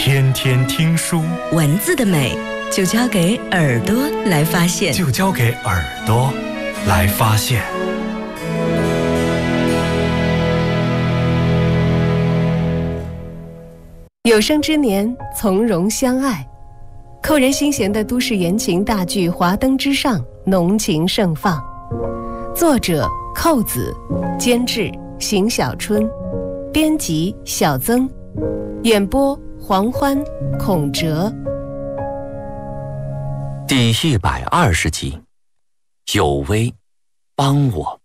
天天听书， 文字的美就交给耳朵来发现， 就交给耳朵来发现。 有生之年，从容相爱。扣人心弦的都市言情大剧《华灯之上》浓情盛放，作者寇子，监制邢小春，编辑小曾，演播黄欢、孔哲。 第120集，有为，帮我。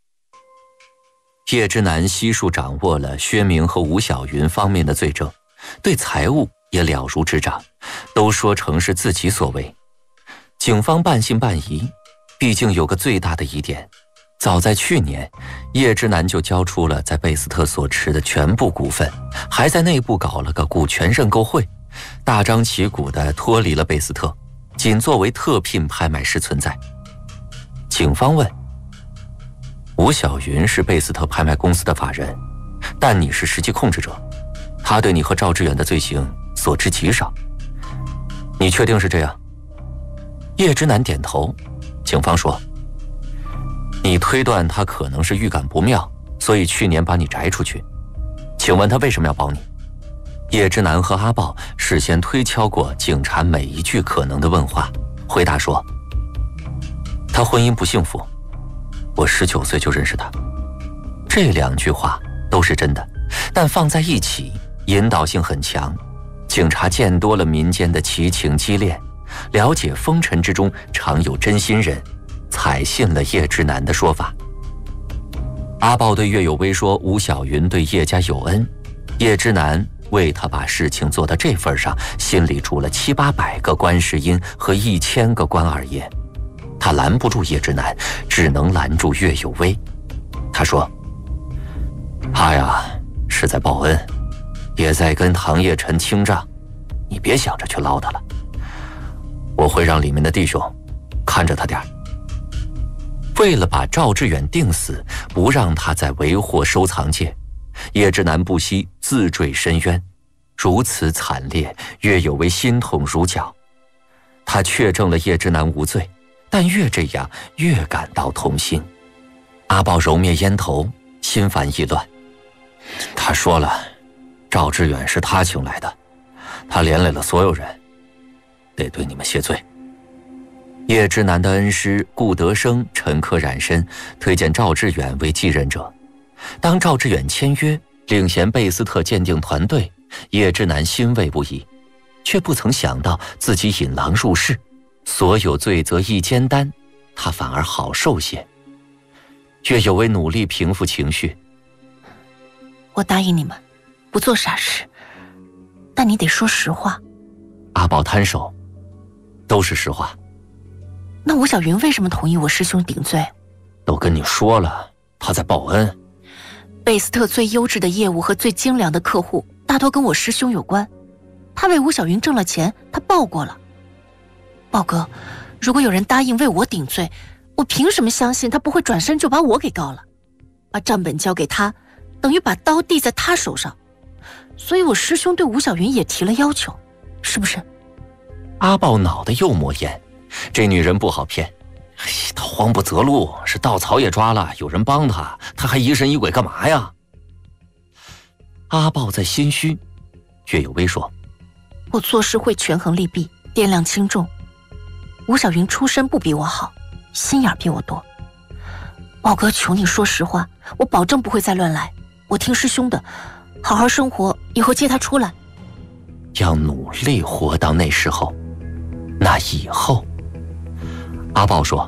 叶之南悉数掌握了薛明和吴小云方面的罪证，对财物也了如指掌，都说成是自己所为。警方半信半疑，毕竟有个最大的疑点，早在去年，叶之南就交出了在贝斯特所持的全部股份，还在内部搞了个股权认购会，大张旗鼓地脱离了贝斯特，仅作为特聘拍卖师存在。警方问，吴小云是贝斯特拍卖公司的法人，但你是实际控制者，他对你和赵志远的罪行所知极少，你确定是这样？叶之南点头。警方说，你推断他可能是预感不妙，所以去年把你摘出去。请问他为什么要保你？叶之南和阿豹事先推敲过警察每一句可能的问话，回答说，他婚姻不幸福，我19岁就认识他。这2句话都是真的，但放在一起引导性很强。警察见多了民间的奇情激恋，了解风尘之中常有真心人，采信了叶之南的说法。阿豹对岳有为说吴小云对叶家有恩，叶之南为他把事情做到这份上，心里住了700-800个观世音和1000个关二爷。他拦不住叶之南，只能拦住岳有为。他说，他呀是在报恩，也在跟唐叶晨清账，你别想着去捞他了，我会让里面的弟兄看着他点儿。为了把赵志远定死，不让他再为祸收藏界，叶之南不惜自坠深渊。如此惨烈，岳有为心痛如绞。他确证了叶之南无罪，但越这样越感到痛心。阿豹揉灭烟头，心烦意乱。他说了，赵志远是他请来的，他连累了所有人，得对你们谢罪。叶之南的恩师顾德生沉刻染身，推荐赵志远为继任者。当赵志远签约领衔贝斯特鉴定团队，叶之南欣慰不已，却不曾想到自己引狼入室，所有罪责一肩担，他反而好受些。岳有为努力平复情绪， 我答应你们不做傻事，但你得说实话。 阿豹摊手，都是实话。 那吴小云为什么同意我师兄顶罪？ 都跟你说了，他在报恩。 贝斯特最优质的业务和最精良的客户大多跟我师兄有关，他为吴小云挣了钱，他报过了。豹哥，如果有人答应为我顶罪，我凭什么相信他不会转身就把我给告了？把账本交给他，等于把刀递在他手上。所以我师兄对吴小云也提了要求，是不是？ 阿豹脑袋又抹烟，这女人不好骗，她慌不择路，是稻草也抓了，有人帮她，她还疑神疑鬼干嘛呀？阿豹在心虚。岳有为说， 我做事会权衡利弊，掂量轻重。吴小云出身不比我好，心眼比我多。豹哥，求你说实话，我保证不会再乱来，我听师兄的，好好生活，以后接他出来。 要努力活到那时候。那以后，阿豹说，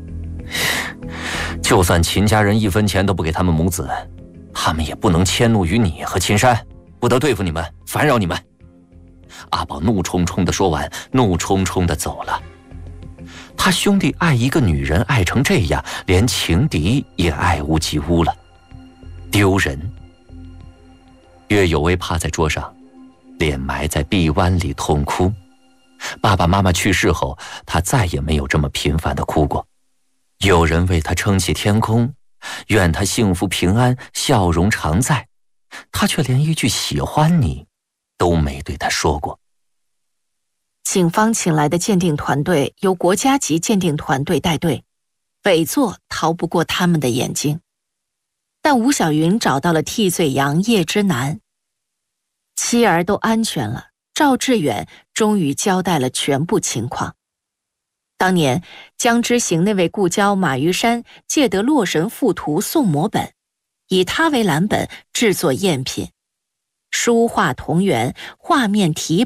就算秦家人1分钱都不给他们母子，他们也不能迁怒于你和秦山，不得对付你们，烦扰你们。阿豹怒冲冲地说完，怒冲冲地走了。他兄弟爱一个女人爱成这样，连情敌也爱屋及乌了，丢人。岳有为趴在桌上，脸埋在臂弯里痛哭。爸爸妈妈去世后，他再也没有这么频繁地哭过。有人为他撑起天空，愿他幸福平安，笑容常在。他却连一句喜欢你都没对他说过。 警方请来的鉴定团队由国家级鉴定团队带队，伪作逃不过他们的眼睛。但吴小云找到了替罪羊叶之南，妻儿都安全了，赵志远终于交代了全部情况。当年江之行那位故交马玉山借得洛神赋图宋摹本，以它为蓝本制作赝品，书画同源，画面题